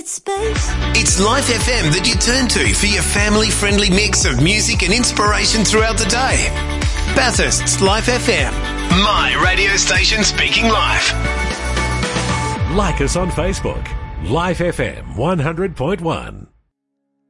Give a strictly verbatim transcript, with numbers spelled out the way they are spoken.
create space. It's Life F M that you turn to for your family-friendly mix of music and inspiration throughout the day. Bathurst's Life F M. My radio station speaking life. Like us on Facebook. Life F M one hundred point one.